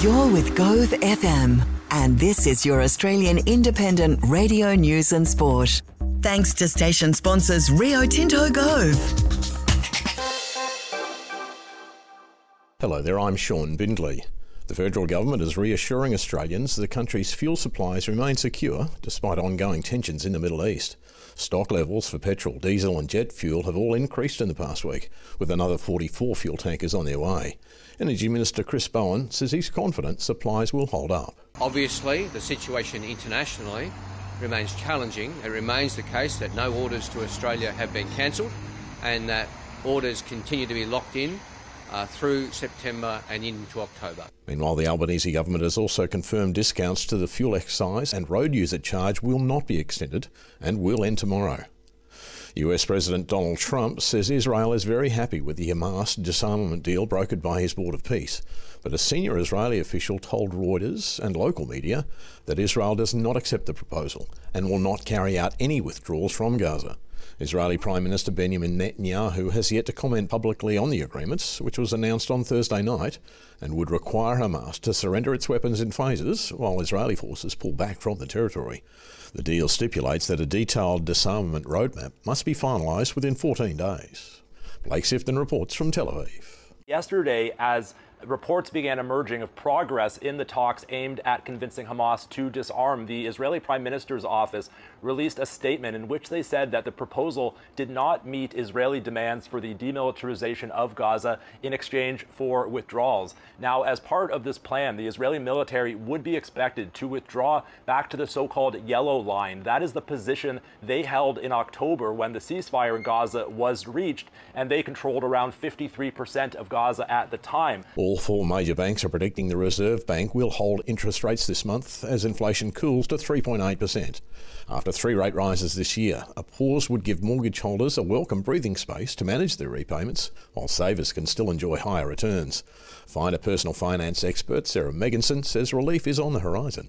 You're with Gove FM, and this is your Australian independent radio news and sport. Thanks to station sponsors Rio Tinto Gove. Hello there, I'm Sean Bindley. The federal government is reassuring Australians the country's fuel supplies remain secure despite ongoing tensions in the Middle East. Stock levels for petrol, diesel and jet fuel have all increased in the past week, with another 44 fuel tankers on their way. Energy Minister Chris Bowen says he's confident supplies will hold up. Obviously, the situation internationally remains challenging. It remains the case that no orders to Australia have been cancelled and that orders continue to be locked in through September and into October. Meanwhile, the Albanese government has also confirmed discounts to the fuel excise and road user charge will not be extended and will end tomorrow. US President Donald Trump says Israel is very happy with the Hamas disarmament deal brokered by his Board of Peace. But a senior Israeli official told Reuters and local media that Israel does not accept the proposal and will not carry out any withdrawals from Gaza. Israeli Prime Minister Benjamin Netanyahu has yet to comment publicly on the agreements, which was announced on Thursday night and would require Hamas to surrender its weapons in phases while Israeli forces pull back from the territory. The deal stipulates that a detailed disarmament roadmap must be finalised within 14 days. Blake Sifton reports from Tel Aviv. Yesterday, as reports began emerging of progress in the talks aimed at convincing Hamas to disarm, the Israeli Prime Minister's office released a statement in which they said that the proposal did not meet Israeli demands for the demilitarization of Gaza in exchange for withdrawals. Now, as part of this plan, the Israeli military would be expected to withdraw back to the so-called yellow line. That is the position they held in October when the ceasefire in Gaza was reached, and they controlled around 53% of Gaza at the time. All four major banks are predicting the Reserve Bank will hold interest rates this month as inflation cools to 3.8%. After 3 rate rises this year, a pause would give mortgage holders a welcome breathing space to manage their repayments, while savers can still enjoy higher returns. Finder personal finance expert Sarah Megginson says relief is on the horizon.